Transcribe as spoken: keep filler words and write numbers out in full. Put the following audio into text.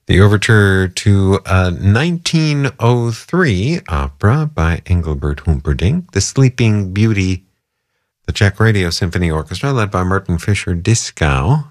The overture to a nineteen oh three opera by Engelbert Humperdinck, The Sleeping Beauty, the Czech Radio Symphony Orchestra, led by Martin Fischer-Dieskau.